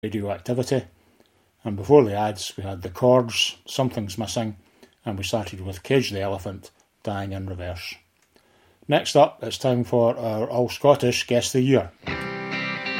Radioactivity. And before the ads, we had The Chords, Something's Missing, and we started with Cage the Elephant, Dying in Reverse. Next up, it's time for our All-Scottish Guest of the Year.